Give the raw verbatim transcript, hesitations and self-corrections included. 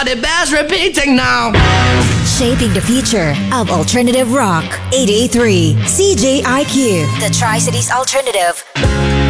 everybody bears repeating now. Shaping the future of alternative rock. eighty-three C J I Q, the Tri-Cities Alternative.